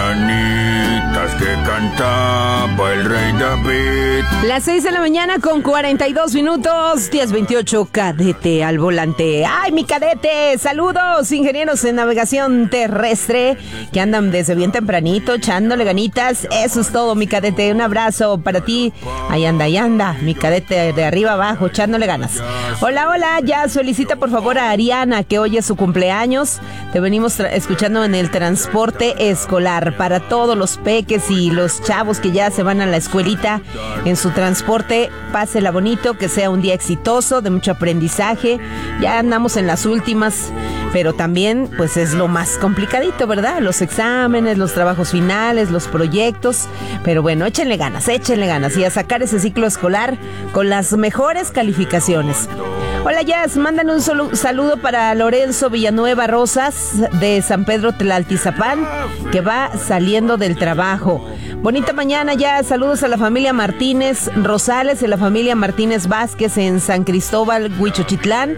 mañanitas que cantaba el rey David. Las 6 de la mañana con 42 minutos, 10:28, Cadete al volante. ¡Ay, mi cadete! Saludos, ingenieros en navegación terrestre, que andan desde bien tempranito, echándole ganitas. Eso es todo, mi cadete. Un abrazo para ti. Ahí anda, mi cadete de arriba abajo, echándole ganas. Hola, ya solicita por favor a Ariana, que hoy es su cumpleaños. Te venimos escuchando en el transporte escolar para todos los peques y los chavos que ya se van a la escuelita en su transporte. Pásela bonito, que sea un día exitoso, de mucho aprendizaje. Ya andamos en las últimas, pero también pues es lo más complicadito, ¿verdad? Los exámenes, los trabajos finales, los proyectos. Pero bueno, échenle ganas y a sacar ese ciclo escolar con las mejores calificaciones. Hola, Jazz, mandan un saludo para Lorenzo Villanueva Rosas de San Pedro Tlaltizapán, que va saliendo del trabajo. Bonita mañana, ya. Saludos a la familia Martínez Rosales y la familia Martínez Vázquez en San Cristóbal, Huichochitlán,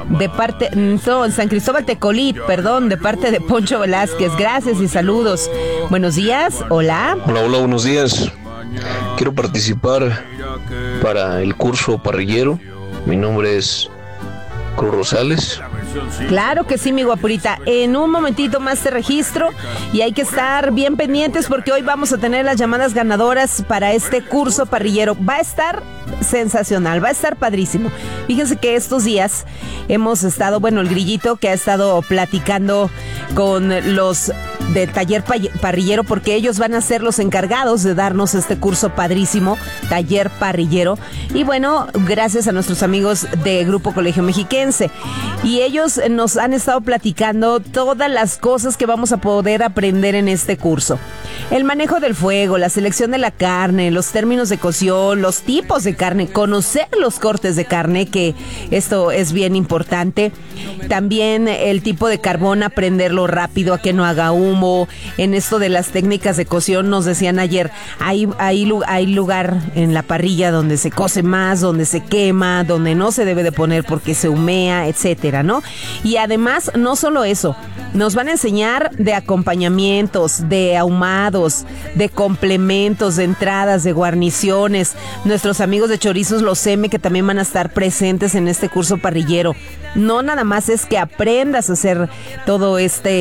en San Cristóbal Tecolit, de parte de Poncho Velázquez. Gracias y saludos. Buenos días, hola. Hola, buenos días. Quiero participar para el curso parrillero. Mi nombre es Cruz Rosales. Claro que sí, mi guapurita. En un momentito más te registro y hay que estar bien pendientes porque hoy vamos a tener las llamadas ganadoras para este curso parrillero. Va a estar sensacional, va a estar padrísimo. Fíjense que estos días hemos estado, el grillito que ha estado platicando con los de Taller Parrillero, porque ellos van a ser los encargados de darnos este curso padrísimo, Taller Parrillero. Y bueno, gracias a nuestros amigos de Grupo Colegio Mexiquense. Y ellos nos han estado platicando todas las cosas que vamos a poder aprender en este curso. El manejo del fuego, la selección de la carne, los términos de cocción, los tipos de carne, conocer los cortes de carne, que esto es bien importante. También el tipo de carbón, aprenderlo rápido, a que no haga humo. En esto de las técnicas de cocción, nos decían ayer, hay lugar en la parrilla donde se cose más, donde se quema, donde no se debe de poner porque se humea, etcétera, ¿no? Y además, no solo eso, nos van a enseñar de acompañamientos, de ahumados, de complementos, de entradas, de guarniciones. Nuestros amigos de Chorizos Los M, que también van a estar presentes en este curso parrillero. No nada más es que aprendas a hacer todo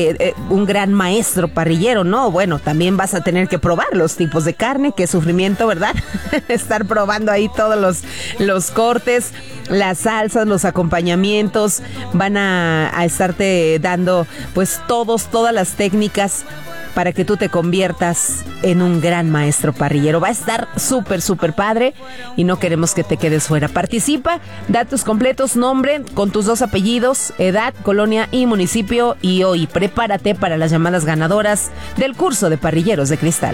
un gran maestro parrillero, no, también vas a tener que probar los tipos de carne, qué sufrimiento, ¿verdad? Estar probando ahí todos los cortes, las salsas, los acompañamientos. Van a estarte dando pues todas las técnicas para que tú te conviertas en un gran maestro parrillero. Va a estar súper padre y no queremos que te quedes fuera. Participa, datos completos, nombre con tus 2 apellidos, edad, colonia y municipio, y hoy prepárate para las llamadas ganadoras del curso de Parrilleros de Cristal.